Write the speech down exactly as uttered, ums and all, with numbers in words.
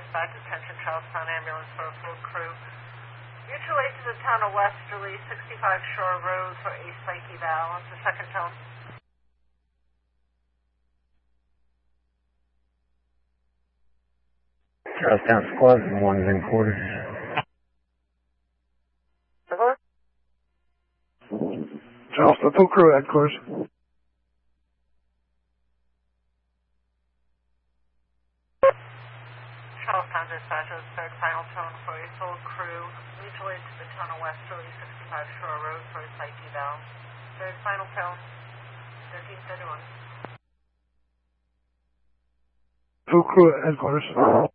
dispatch attention, Charlestown ambulance for a full crew. Mutual aid to the town of Westerly, sixty-five Shore Road for a psych eval. It's the second tone. Charlestown squad, one's in quarters. Hello? Charlestown full crew headquarters. Charlestown dispatch is third final tone for a full crew. Mutual aid to the town of Westerly, sixty-five Shore Road for a psych eval. Third final tone, thirteen thirty-one. Full crew headquarters.